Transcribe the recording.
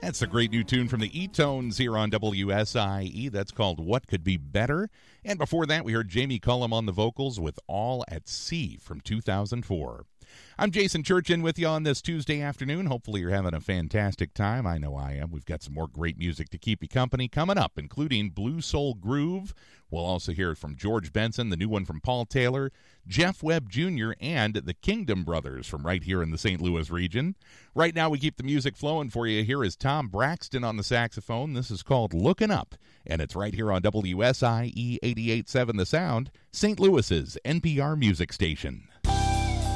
That's a great new tune from the E-Tones here on WSIE. That's called What Could Be Better. And before that, we heard Jamie Cullum on the vocals with All at Sea from 2004. I'm Jason Church in with you on this Tuesday afternoon. Hopefully you're having a fantastic time. I know I am. We've got some more great music to keep you company coming up, including Blue Soul Groove. We'll also hear from George Benson, the new one from Paul Taylor, Jeff Webb Jr., and the Kingdom Brothers from right here in the St. Louis region. Right now we keep the music flowing for you. Here is Tom Braxton on the saxophone. This is called Lookin' Up, and it's right here on WSIE 88.7 The Sound, St. Louis's NPR music station.